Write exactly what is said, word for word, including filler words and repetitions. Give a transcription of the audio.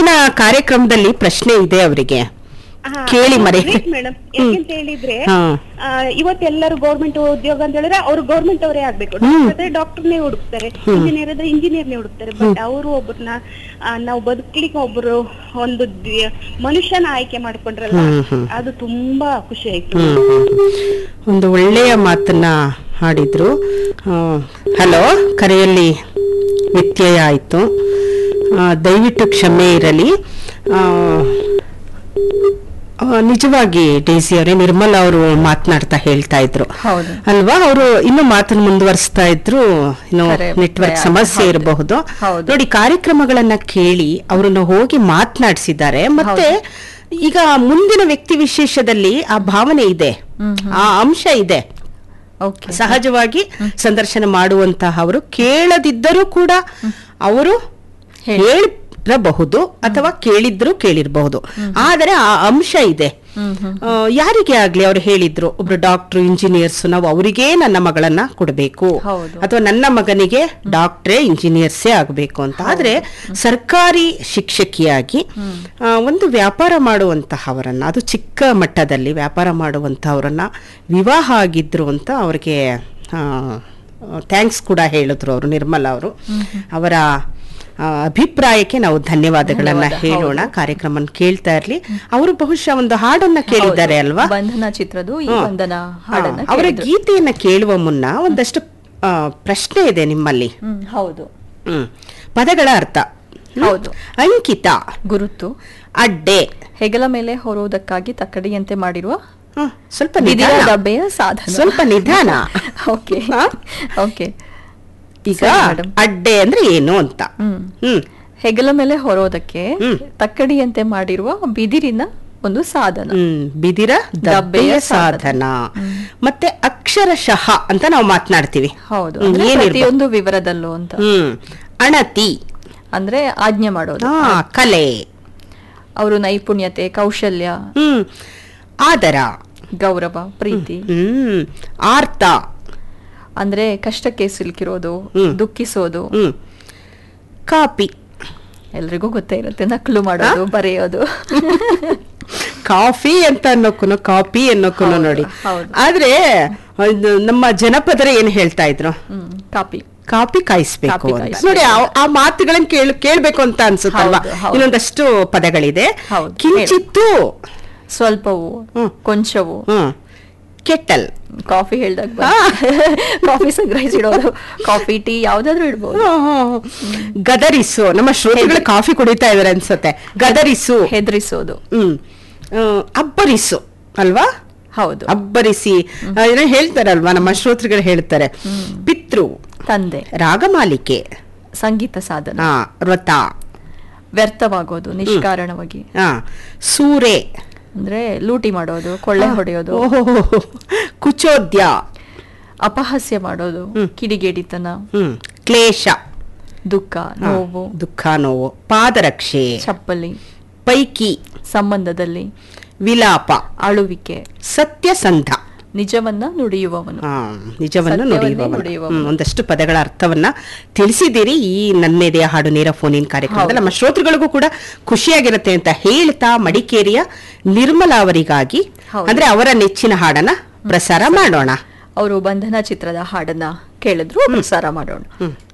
ಇವತ್ತಿನ ಕಾರ್ಯಕ್ರಮದಲ್ಲಿ ಪ್ರಶ್ನೆ ಇದೆ ಅವರಿಗೆ, ಕೇಳಿ ಮರೆ ಮೇಡಮ್. ಯಾಕೆಂತ ಹೇಳಿದ್ರೆ ಇವತ್ತೆಲ್ಲರೂ ಗೌರ್ಮೆಂಟ್ ಉದ್ಯೋಗ ಅಂತ ಹೇಳಿದ್ರೆ ಅವ್ರು ಗೌರ್ಮೆಂಟ್ ಅವರೇ ಆಗ್ಬೇಕು. ಡಾಕ್ಟರ್ ಡಾಕ್ಟರ್ನೇ ಹುಡುಕ್ತಾರೆ, ಇಂಜಿನಿಯರ್ ಆದ್ರೆ ಇಂಜಿನಿಯರ್ನೇ ಹುಡುಕ್ತಾರೆ. ಬಟ್ ಅವರು ಒಬ್ಬರನ್ನ ನಾವು ಬದುಕ್ಲಿಕ್ಕೆ ಒಬ್ರು ಒಂದು ಮನುಷ್ಯನ ಆಯ್ಕೆ ಮಾಡ್ಕೊಂಡ್ರಲ್ಲ, ಅದು ತುಂಬಾ ಖುಷಿ ಆಯ್ತು. ಒಂದು ಒಳ್ಳೆಯ ಮಾತನ್ನ ಹಾಡಿದ್ರು. ಹಲೋ, ಕರೆಯಲ್ಲಿ ವ್ಯತ್ಯಯ ಆಯ್ತು, ದಯವಿಟ್ಟು ಕ್ಷಮೆ ಇರಲಿ. ನಿಜವಾಗಿ ಡೇಸಿ ಅವರೇ, ನಿರ್ಮಲಾ ಅವರು ಮಾತನಾಡ್ತಾ ಹೇಳ್ತಾ ಇದ್ರು ಅಲ್ವಾ, ಅವರು ಇನ್ನು ಮಾತನ್ನು ಮುಂದುವರಿಸ್ತಾ ಇದ್ರು. ಇನ್ನು ನೆಟ್ವರ್ಕ್ ಸಮಸ್ಯೆ ಇರಬಹುದು ನೋಡಿ. ಕಾರ್ಯಕ್ರಮಗಳನ್ನ ಕೇಳಿ ಅವರನ್ನ ಹೋಗಿ ಮಾತನಾಡಿಸಿದ್ದಾರೆ. ಮತ್ತೆ ಈಗ ಮುಂದಿನ ವ್ಯಕ್ತಿ ವಿಶೇಷದಲ್ಲಿ ಆ ಭಾವನೆ ಇದೆ, ಆ ಅಂಶ ಇದೆ. ಸಹಜವಾಗಿ ಸಂದರ್ಶನ ಮಾಡುವಂತಹ ಅವರು ಕೇಳದಿದ್ದರೂ ಕೂಡ ಅವರು ಹೇಳಿರಬಹುದು ಅಥವಾ ಕೇಳಿದ್ರು ಕೇಳಿರಬಹುದು, ಆದರೆ ಆ ಅಂಶ ಇದೆ. ಯಾರಿಗೆ ಆಗ್ಲಿ ಅವ್ರು ಹೇಳಿದ್ರು, ಒಬ್ರು ಡಾಕ್ಟರ್ ಇಂಜಿನಿಯರ್ಸ್, ನಾವು ಅವರಿಗೇ ನನ್ನ ಮಗಳನ್ನ ಕೊಡಬೇಕು ಅಥವಾ ನನ್ನ ಮಗನಿಗೆ ಡಾಕ್ಟ್ರೇ ಇಂಜಿನಿಯರ್ಸೇ ಆಗ್ಬೇಕು ಅಂತ. ಆದ್ರೆ ಸರ್ಕಾರಿ ಶಿಕ್ಷಕಿಯಾಗಿ ಒಂದು ವ್ಯಾಪಾರ ಮಾಡುವಂತಹವರನ್ನ, ಅದು ಚಿಕ್ಕ ಮಟ್ಟದಲ್ಲಿ ವ್ಯಾಪಾರ ಮಾಡುವಂತಹವರನ್ನ ವಿವಾಹ ಆಗಿದ್ರು ಅಂತ ಅವ್ರಿಗೆ ಥ್ಯಾಂಕ್ಸ್ ಕೂಡ ಹೇಳಿದ್ರು ಅವರು, ನಿರ್ಮಲಾ ಅವರು. ಅವರ ಅಭಿಪ್ರಾಯಕ್ಕೆ ನಾವು ಧನ್ಯವಾದಗಳನ್ನ ಹೇಳೋಣ. ಕಾರ್ಯಕ್ರಮ ಕೇಳ್ತಾ ಇರ್ಲಿ. ಅವರು ಬಹುಶಃ ಒಂದು ಹಾಡನ್ನ ಕೇಳಿದ್ದಾರೆ ಅಲ್ವಾ, ಬಂಧನ ಚಿತ್ರದ ಈ ಬಂಧನ ಹಾಡನ್ನ. ಅವರ ಗೀತೆಯನ್ನ ಕೇಳುವ ಮುನ್ನ ಒಂದಷ್ಟು ಪ್ರಶ್ನೆ ಇದೆ ನಿಮ್ಮಲ್ಲಿ. ಹೌದು. ಹ್ಮ್ ಪದಗಳ ಅರ್ಥ. ಹೌದು. ಅಂಕಿತ, ಗುರುತು. ಅಡ್ಡೆ, ಹೆಗಲ ಮೇಲೆ ಹೊರುವುದಕ್ಕಾಗಿ ತಕ್ಕಡಿಯಂತೆ ಮಾಡಿರುವ ಸ್ವಲ್ಪ ಡಬ್ಬೆಯ ಸಾಧನ. ಸ್ವಲ್ಪ ನಿಧಾನ. Okay okay. ಈಗ ಅಡ್ಡೆ ಅಂದ್ರೆ ಏನು ಅಂತ. ಹ್ಮ್ ಹೆಗಲ ಮೇಲೆ ಹೊರೋದಕ್ಕೆ ತಕ್ಕಡಿಯಂತೆ ಮಾಡಿರುವ ಬಿದಿರಿನ ಒಂದು ಸಾಧನ. ಬಿದಿರ ದಬ್ಬೆಯ ಸಾಧನ. ಮತ್ತೆ ಅಕ್ಷರಶಃ ಅಂತ ನಾವು ಮಾತನಾಡ್ತೀವಿ. ಹೌದು, ಪ್ರತಿಯೊಂದು ವಿವರದಲ್ಲೂ ಅಂತ. ಹ್ಮ್ ಅಣತಿ ಅಂದ್ರೆ ಆಜ್ಞೆ ಮಾಡೋದು. ಕಲೆ, ಅವರು ನೈಪುಣ್ಯತೆ, ಕೌಶಲ್ಯ. ಹ್ಮ್ ಆದರ, ಗೌರವ, ಪ್ರೀತಿ. ಹ್ಮ್ ಆರ್ತ ಅಂದ್ರೆ ಕಷ್ಟಕ್ಕೆ ಸಿಲುಕಿರೋದು, ದುಃಖಿಸೋದು. ಕಾಪಿ, ಎಲ್ರಿಗೂ ಗೊತ್ತೇ ಇರುತ್ತೆ, ನಕಲು ಮಾಡೋದು, ಬರೆಯೋದು. ಕಾಫಿ ಅಂತ ಅನ್ನೋಕ್ಕೂ ಕಾಪಿ ಅನ್ನೋಕ್ಕೂ ನೋಡಿ. ಆದ್ರೆ ನಮ್ಮ ಜನಪದರ ಏನ್ ಹೇಳ್ತಾ ಇದ್ರು, ಕಾಪಿ ಕಾಪಿ ಕಾಯಿಸ್ಬೇಕು ನೋಡಿ. ಆ ಮಾತುಗಳನ್ನ ಕೇಳ ಕೇಳ್ಬೇಕು ಅಂತ ಅನ್ಸುತ್ತಲ್ವಾ. ಇನ್ನೊಂದಷ್ಟು ಪದಗಳಿದೆ. ಕಿಂಚಿತ್ತು, ಸ್ವಲ್ಪವು, ಕೊಂಚವು. ಕೆಟ್ಟಲ್, ಕಾಫಿ ಹೇಳ್ದಾಗ ಕಾಫಿ ಸಂಗ್ರಹಿಸಿಡೋದು, ಕಾಫಿ ಟೀ ಯಾವ್ದಾದ್ರು ಇಡ್ಬೋದು. ಗದರಿಸು, ನಮ್ಮ ಶ್ರೋತೃಗಳು ಕಾಫಿ ಕುಡಿತಾ ಇದಾರೆ ಅನ್ಸುತ್ತೆ. ಗದರಿಸು, ಹೆದರಿಸೋದು. ಹ್ಮ್ ಅಬ್ಬರಿಸು ಅಲ್ವಾ. ಹೌದು, ಅಬ್ಬರಿಸಿ ಏನೋ ಹೇಳ್ತಾರಲ್ವಾ, ನಮ್ಮ ಶ್ರೋತೃಗಳು ಹೇಳ್ತಾರೆ. ಪಿತೃ, ತಂದೆ. ರಾಗಮಾಲಿಕೆ, ಸಂಗೀತ ಸಾಧನ. ವ್ರತ, ವ್ಯರ್ಥವಾಗೋದು, ನಿಷ್ಕಾರಣವಾಗಿ. ಸೂರೆ ಅಂದ್ರೆ ಲೂಟಿ ಮಾಡೋದು, ಕೊಳ್ಳೆ ಹೊಡೆಯೋದು. ಕುಚೋದ್ಯ, ಅಪಹಾಸ್ಯ ಮಾಡೋದು, ಕಿಡಿಗೇಡಿತನ. ಕ್ಲೇಶ, ದುಃಖ, ನೋವು. ದುಃಖ ನೋವು. ಪಾದರಕ್ಷೆ, ಚಪ್ಪಲಿ. ಪೈಕಿ, ಸಂಬಂಧದಲ್ಲಿ. ವಿಲಾಪ, ಅಳುವಿಕೆ. ಸತ್ಯಸಂಧ, ನಿಜವನ್ನ ನುಡಿಯುವವನು. ನಿಜವನ್ನು ನುಡಿಯುವವನು. ಒಂದಷ್ಟು ಪದಗಳ ಅರ್ಥವನ್ನ ತಿಳಿಸಿದ್ದೀರಿ ಈ ನನ್ನೆದೆಯ ಹಾಡು ನೇರ ಫೋನ್ ಇನ್ ಕಾರ್ಯಕ್ರಮದಲ್ಲಿ. ನಮ್ಮ ಶ್ರೋತೃಗಳಿಗೂ ಕೂಡ ಖುಷಿಯಾಗಿರುತ್ತೆ ಅಂತ ಹೇಳ್ತಾ, ಮಡಿಕೇರಿಯ ನಿರ್ಮಲಾ ಅವರಿಗಾಗಿ ಅಂದ್ರೆ ಅವರ ನೆಚ್ಚಿನ ಹಾಡನ್ನ ಪ್ರಸಾರ ಮಾಡೋಣ. ಅವರು ಬಂಧನ ಚಿತ್ರದ ಹಾಡನ್ನ ಕೇಳಿದ್ರು, ಪ್ರಸಾರ ಮಾಡೋಣ.